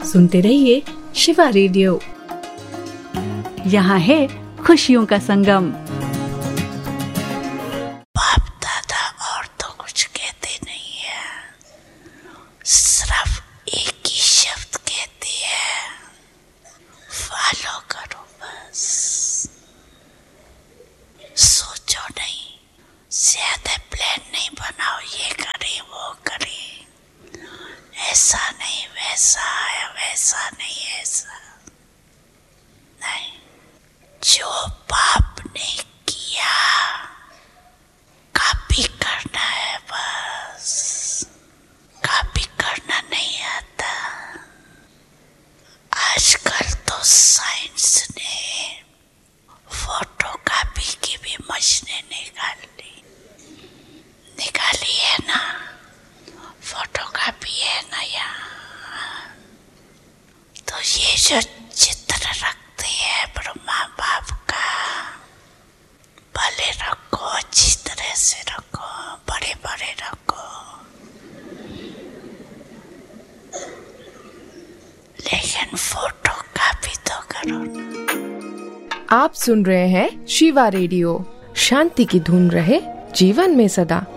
सुनते रहिए शिवा रेडियो। यहाँ है खुशियों का संगम। बाप दादा और तो कुछ कहते नहीं है, सिर्फ एक ही शब्द कहते हैं, फॉलो करो बस। सोचो नहीं, ज्यादा प्लान नहीं बनाओ, ये करें वो करें, ऐसा नहीं वैसा है, वैसा नहीं ऐसा नहीं। जो पाप ने किया कॉपी करना है बस, कॉपी करना नहीं आता। आजकल तो साइंस ने फोटो कॉपी की भी मशीनें निकाली है ना, फोटो कॉपी है ना यहाँ। तो ये जो चित्र रखते हैं ब्रह्मा बाप का, भले रखो, अच्छी तरह से रखो, बड़े बड़े रखो, लेकिन फोटो कॉपी तो करो। आप सुन रहे हैं शिवा रेडियो। शांति की धुन रहे जीवन में सदा।